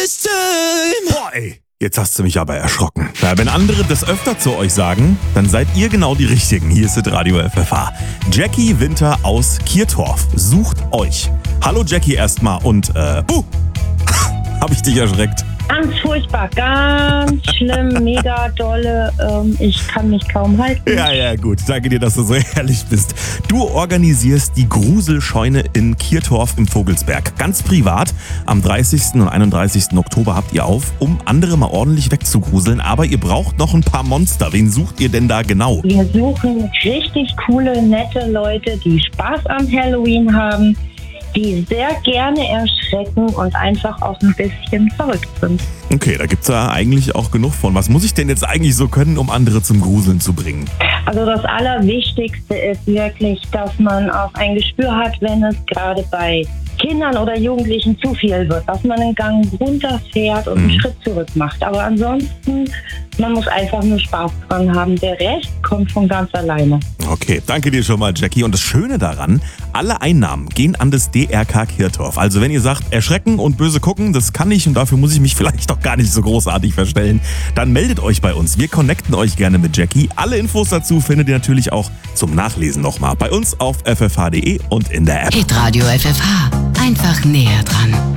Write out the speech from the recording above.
this time. Boah, ey. Jetzt hast du mich aber erschrocken. Ja, wenn andere das öfter zu euch sagen, dann seid ihr genau die Richtigen. Hier ist Radio FFH. Jackie Winter aus Kirtorf sucht euch. Hallo Jackie erstmal und hab ich dich erschreckt? Ganz furchtbar, ganz schlimm, mega dolle. Ich kann mich kaum halten. Ja, gut. Danke dir, dass du so ehrlich bist. Du organisierst die Gruselscheune in Kirtorf im Vogelsberg. Ganz privat. Am 30. und 31. Oktober habt ihr auf, um andere mal ordentlich wegzugruseln. Aber ihr braucht noch ein paar Monster. Wen sucht ihr denn da genau? Wir suchen richtig coole, nette Leute, die Spaß am Halloween haben, die sehr gerne erschrecken und einfach auch ein bisschen verrückt sind. Okay, da gibt's ja eigentlich auch genug von. Was muss ich denn jetzt eigentlich so können, um andere zum Gruseln zu bringen? Also das Allerwichtigste ist wirklich, dass man auch ein Gespür hat, wenn es gerade bei Kindern oder Jugendlichen zu viel wird, dass man einen Gang runterfährt und einen Schritt zurück macht. Aber ansonsten, man muss einfach nur Spaß dran haben. Der Rest kommt von ganz alleine. Okay, danke dir schon mal, Jackie. Und das Schöne daran, alle Einnahmen gehen an das DRK Kirtorf. Also wenn ihr sagt, erschrecken und böse gucken, das kann ich und dafür muss ich mich vielleicht doch gar nicht so großartig verstellen, dann meldet euch bei uns. Wir connecten euch gerne mit Jackie. Alle Infos dazu findet ihr natürlich auch zum Nachlesen nochmal bei uns auf ffh.de und in der App. Hitradio FFH. Einfach näher dran.